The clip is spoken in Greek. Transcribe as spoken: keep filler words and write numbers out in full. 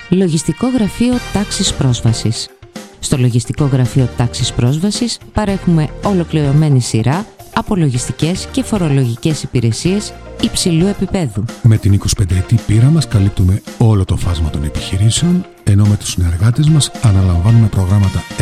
Λογιστικό Γραφείο Τάξης Πρόσβασης. Στο Λογιστικό Γραφείο Τάξης Πρόσβασης παρέχουμε ολοκληρωμένη σειρά από λογιστικές και φορολογικές υπηρεσίες υψηλού επίπεδου. Με την εικοσιπενταετή πείρα μας καλύπτουμε όλο το φάσμα των επιχειρήσεων, ενώ με τους συνεργάτες μας αναλαμβάνουμε προγράμματα